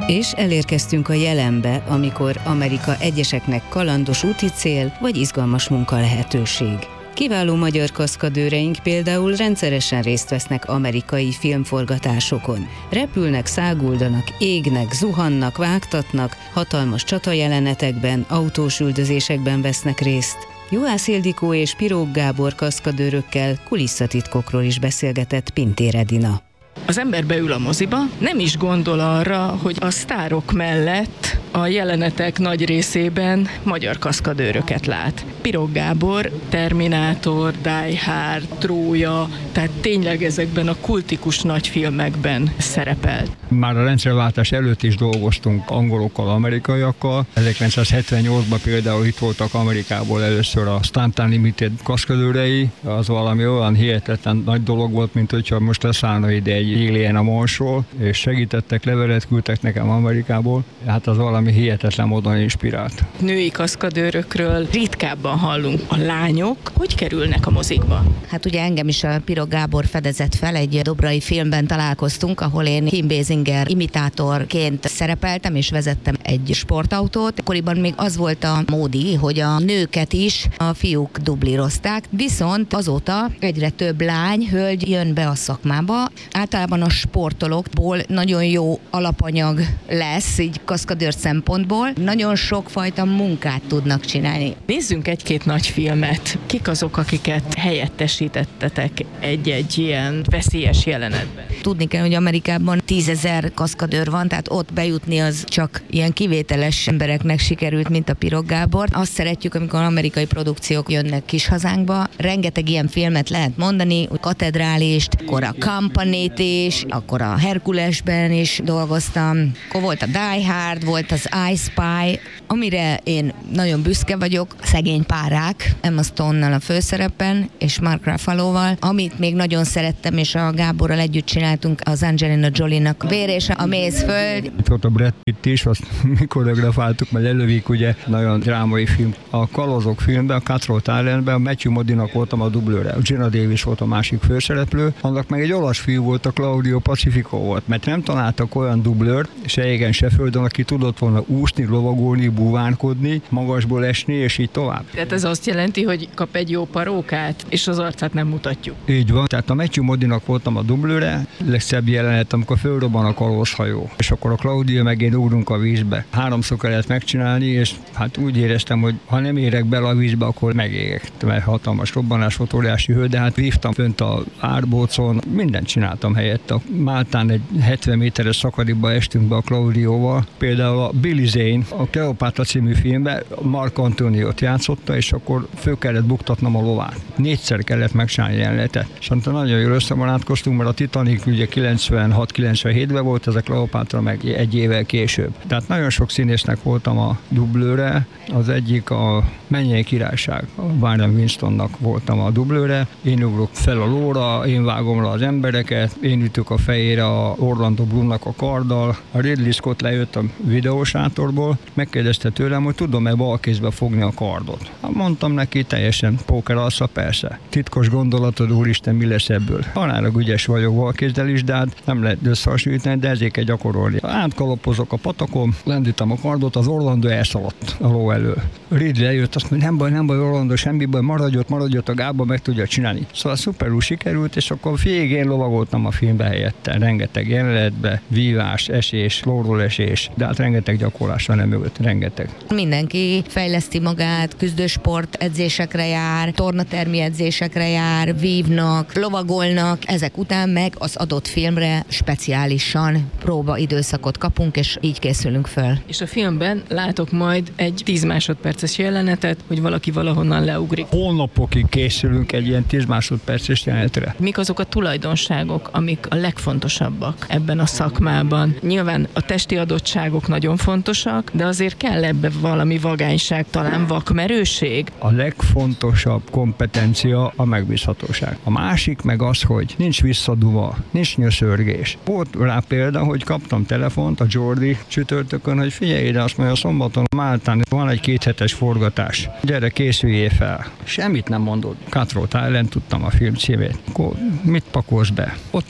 És elérkeztünk a jelenbe, amikor Amerika egyeseknek kalandos úti cél vagy izgalmas munkalehetőség. Kiváló magyar kaszkadőreink például rendszeresen részt vesznek amerikai filmforgatásokon. Repülnek, száguldanak, égnek, zuhannak, vágtatnak, hatalmas csatajelenetekben, autós üldözésekben vesznek részt. Juhász Ildikó és Pirók Gábor kaszkadőrökkel kulisszatitkokról is beszélgetett Pintér Edina. Az ember beül a moziba, nem is gondol arra, hogy a sztárok mellett a jelenetek nagy részében magyar kaszkadőröket lát. Pirók Gábor, Terminátor, Die Hard, Trója, tehát tényleg ezekben a kultikus nagyfilmekben szerepelt. Már a rendszerváltás előtt is dolgoztunk angolokkal, amerikaiakkal. 1978-ban például itt voltak Amerikából először a Stunt Unlimited kaszkadőrei. Az valami olyan hihetetlen nagy dolog volt, mint hogyha most leszállna ide egy alien a Marsról, és segítettek, levelet küldtek nekem Amerikából. Hát az valami hihetetlen módon inspirált. Női kaszkadőrökről ritkábban hallunk. A lányok hogy kerülnek a mozikba? Hát ugye engem is a Pirók Gábor fedezett fel, egy dobrai filmben találkoztunk, ahol én Kim Basinger imitátorként szerepeltem, és vezettem egy sportautót. Akkoriban még az volt a módi, hogy a nőket is a fiúk dublírozták, viszont azóta egyre több lány, hölgy jön be a szakmába. Általában a sportolókból nagyon jó alapanyag lesz, így kaszkadőr szempontból. Nagyon sokfajta munkát tudnak csinálni. Nézzünk egy-két nagy filmet. Kik azok, akiket helyettesítettetek egy-egy ilyen veszélyes jelenetben? Tudni kell, hogy Amerikában 10 000 kaszkadőr van, tehát ott bejutni az csak ilyen kivételes embereknek sikerült, mint a Pirók Gábor. Azt szeretjük, amikor amerikai produkciók jönnek kis hazánkba. Rengeteg ilyen filmet lehet mondani, Katedrálist, akkor a Company-t is, akkor a Herkulesben is dolgoztam. Akkor volt a Die Hard, volt az I Spy, amire én nagyon büszke vagyok, Szegény párák, Emma Stone-nal a főszerepen, és Mark Ruffalo-val. Amit még nagyon szerettem, és a Gáborral együtt csináltunk, az Angelina Jolie-nak Vér és a Mézföld. Itt volt a Brad Pitt is, azt mi koreografáltuk, mert elővik ugye nagyon drámai film. A Kalózok filmben, a Cutthroat Islandben a Matthew Modinak voltam a dublőre. Gina Davis volt a másik főszereplő, annak meg egy olasz fiú volt, a Claudio Pacifico volt, mert nem találtak olyan dublőrt, se égen, se földön, aki tudott volna úszni, lovagolni, búvánkodni, magasból esni, és így tovább. Tehát ez azt jelenti, hogy kap egy jó parókát, és az arcát nem mutatjuk. Így van, tehát a Matthew Modinak voltam a dublőre, legszebb jelenet, amikor fölrobban a kalózhajó, és akkor a Claudia meg én ugrunk a vízbe. 3-szor kellett megcsinálni, és hát úgy éreztem, hogy ha nem érek bele a vízbe, akkor megégek, mert hatalmas robbanás volt, óriási hő, de hát vívtam fönt a árbócon, mindent csináltam helyette. Máltán egy 70 méteres szakadékba estünk be a Claudióval. Például a Billy Zane, a Kleopátra című filmben Mark Antoniót játszotta, és akkor föl kellett buktatnom a lovát. 4-szer kellett megcsinálni jelenetet. És nagyon jól összebarátkoztunk, mert a Titanic ugye 96-97-ben volt, ez a Kleopátra meg egy évvel később. Tehát nagyon sok színésznek voltam a dublőre, az egyik a Mennyei Királyság, a Brian Winstonnak voltam a dublőre, én ugrok fel a lóra, én vágom le az embereket, én ütök a fejére a Orlando Bloomnak a karddal, a Ridley Scott lejött a videósátorból, megkérdezte tőlem, hogy tudom-e bal kézbe fogni a kardot. Mondtam neki, teljesen pókeralsza, persze. Titkos gondolatod, úristen, mi lesz ebből? Halára ügyes vagyok balkézzel is, de hát nem lehet összehasonlítani, de ezért kell gyakorolni. Átkalapozok a patakon, lendítem a kardot, az Orlando elszaladt a ló elől. Ridley eljött, azt mondja, nem baj, Orlando, semmi baj, maradj ott, a Gábor meg tudja csinálni. Szóval szuperül sikerült, és akkor végén lovagoltam a filmbe helyette. Rengeteg jelenetbe, vívás, esés, lóról esés, de hát rengeteg gyakorlás van mögött, rengeteg. Mindenki fejleszti magát, küzdősport edzésekre jár, tornatermi edzésekre jár, vívnak, lovagolnak, ezek után meg az adott filmre speciálisan próbaidőszakot kapunk, és így készülünk föl. És a filmben látok majd egy 10 másodperces jelenetet, hogy valaki valahonnan leugrik. Hónapokig készülünk egy ilyen 10 másodperces jelenetre. Mik azok a tulajdonságok, amik a legfontosabbak ebben a szakmában? Nyilván a testi adottságok nagyon fontosak, de azért kell ebbe valami vagányság, talán vakmerőség. A legfontosabb kompetencia a megbízhatóság. A másik meg az, hogy nincs visszaduva, nincs nyöszörgés. Volt rá példa, hogy kaptam telefont a Jordi csütörtökön, hogy figyelj ide, azt mondja, szombaton Máltán van egy 2 hetes forgatás. Gyere, készüljél fel. Semmit nem mondott. Cutthroat Island, tudtam a film címét. Akkor mit pakolsz be? Ott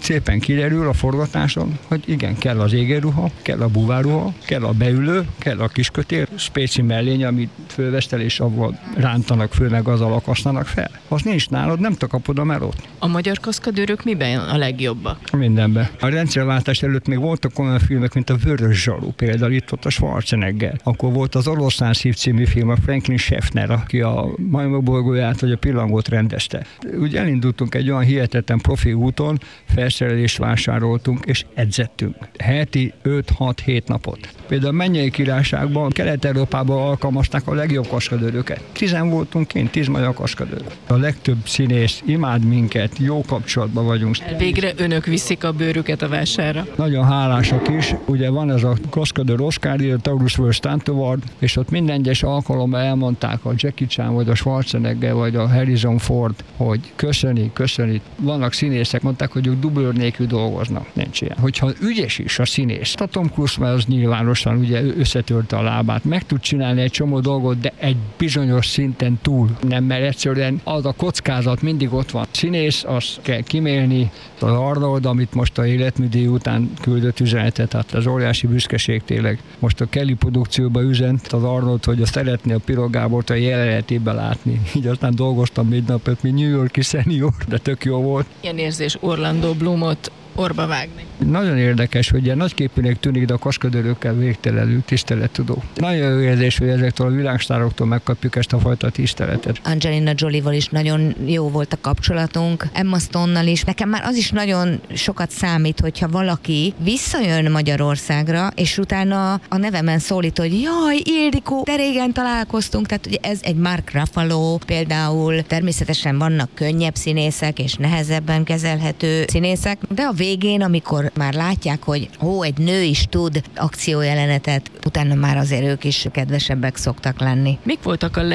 szépen kiderül a forgatáson, hogy igen, kell az égérruha, kell a búvárruha, kell a beülő, kell a kiskötél, spéci mellény, amit fölvesztel, és avval rántanak föl, meg azzal akasztanak fel. Az nincs nálad, nem kapod a melót. A magyar kaszkadőrök miben a legjobbak? Mindenben. A rendszerváltás előtt még voltak olyan filmek, mint a Vörös zsaru, például itt volt a Schwarzenegger. Akkor volt az Oroszlán szív című film, a Franklin Schaffner, aki a Majmok bolygóját vagy a Pillangót rendezte. Úgy elindultunk egy olyan hihetetlen profi úton, felszerelést vásároltunk és edzettünk. Heti 5-6-7 napot. Például a Mennyei Királyságban, Kelet-Európában alkalmazták a legjobb kaskadőröket. 10 voltunk kint, 10 magyar kaskadőr. A legtöbb színész imád minket, jó kapcsolatban vagyunk. Végre önök viszik a bőrüket a vásárra. Nagyon hálásak is. Ugye van ez a kaskadőr Oscar, a Taurus World Stunt Award, és ott minden egyes alkalommal elmondták a Jackie Chan, vagy a Schwarzenegger, vagy a Harrison Ford, hogy köszöni. Vannak színészek, mondták, hogy ők dublőr nélkül dolgoznak. Nincs ilyen. Hogyha ügyes is a színész, a Tom Cruise már az nyilvánosan ugye összetörte a lábát, meg tud csinálni egy csomó dolgot, de egy bizonyos szinten túl nem, mert egyszerűen az a kockázat mindig ott van. Színész, azt kell kimélni, az Arnold, amit most a életműdíj után küldött üzenetet, hát az óriási büszkeség tényleg. Most a Kelly produkcióban üzent az Arnold, hogy azt szeretné a Pirog Gábort a jelenetében látni. Így aztán dolgoztam egy napot, mint New York-i senior, de tök jó volt. Ilyen érzés Orlando Bloomot orba vágni. Nagyon érdekes, hogy ilyen nagyképűnek tűnik, de a kaskadőrökkel végtelenül tisztelettudó. Nagyon jó érzés, hogy ezektől a világsztároktól megkapjuk ezt a fajta tiszteletet. Angelina Jolie-val is nagyon jó volt a kapcsolatunk, Emma Stone-nal is. Nekem már az is nagyon sokat számít, hogyha valaki visszajön Magyarországra, és utána a nevemen szólít, hogy jaj, Ildikó, de régen találkoztunk. Tehát ugye ez egy Mark Ruffalo például. Természetesen vannak könnyebb színészek és nehezebben kezelhető színészek, de a végén, amikor már látják, hogy egy nő is tud akciójelenetet, utána már azért ők is kedvesebbek szoktak lenni. Mik voltak a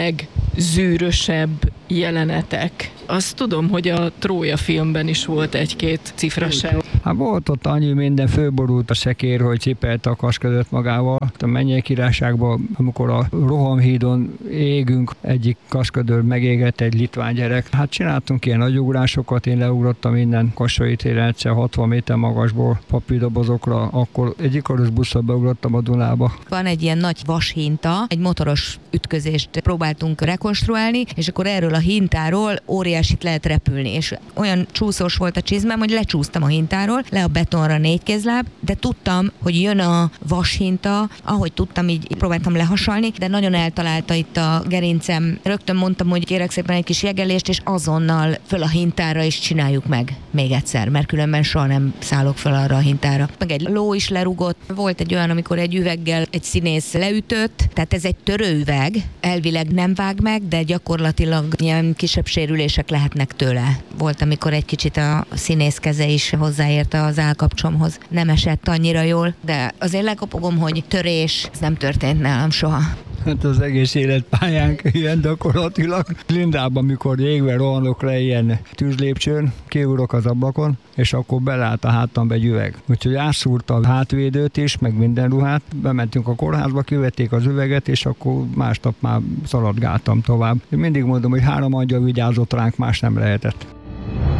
legzűrösebb jelenetek? Azt tudom, hogy a Trója filmben is volt egy-két cifra sem. Hát volt ott annyi minden, fölborult a szekér, hogy cipelte a kaskadőrt magával. A Mennyei Királyságban, amikor a Rohamhídon égünk, egyik kaskadőr megégett egy litván gyerek. Hát csináltunk ilyen nagy ugrásokat, én leugrottam minden Kassai téren egyszer 60 méter magasból papírdobozokra, akkor egy Ikarus busszal beugrottam a Dunába. Van egy ilyen nagy vashinta, egy motoros ütközést próbáltunk rekonstruálni, és akkor erről a hintáról óriásit lehet repülni, és olyan csúszós volt a csizmám, hogy lecsúsztam a hintáról, le a betonra 4 kézláb, de tudtam, hogy jön a vashinta, ahogy tudtam, így próbáltam lehasalni, de nagyon eltalálta itt a gerincem. Rögtön mondtam, hogy kérek szépen egy kis jegelést, és azonnal föl a hintára is csináljuk meg még egyszer, mert különben soha nem szállok föl arra a hintára. Meg egy ló is lerugott, volt egy olyan, amikor egy üveggel egy színész leütött, tehát ez egy törőüveg, elvileg nem vág meg, de gyakorlatilag ilyen kisebb sérülések lehetnek tőle. Volt, amikor egy kicsit a színész keze is hozzáért az állkapcsomhoz. Nem esett annyira jól, de azért lekopogom, hogy törés, ez nem történt nálam soha. Hát az egész életpályánk ilyen gyakorlatilag. Lindában, mikor jégve rohanok le ilyen tűzlépcsőn, kiugrok az ablakon, és akkor belállt a hátambe egy üveg. Úgyhogy átszúrta a hátvédőt is, meg minden ruhát. Bementünk a kórházba, kivették az üveget, és akkor másnap már szaladgáltam tovább. Én mindig mondom, hogy 3 angyal vigyázott ránk, más nem lehetett.